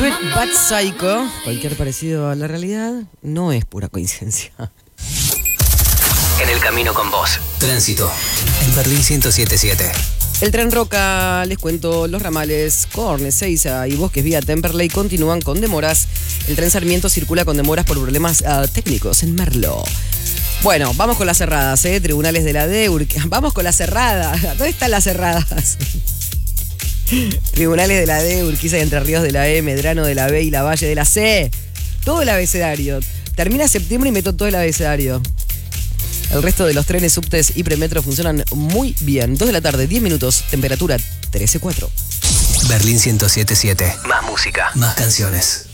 Sweet But Psycho. Cualquier parecido a la realidad no es pura coincidencia. En el camino con vos. Tránsito. En Berlín 107.7. El tren Roca, les cuento, los ramales Korn, Ezeiza y Bosques vía Temperley continúan con demoras. El tren Sarmiento circula con demoras por problemas técnicos en Merlo. Bueno, vamos con las cerradas, Tribunales de la DEUR. Vamos con las cerradas. ¿Dónde están las cerradas? Tribunales de la D, Urquiza y Entre Ríos de la E, Medrano de la B y La Valle de la C. Todo el abecedario. Termina septiembre y meto todo el abecedario. El resto de los trenes, subtes y premetro funcionan muy bien. 2 de la tarde, 10 minutos, temperatura 13.4. Berlín 107.7. Más música, más canciones.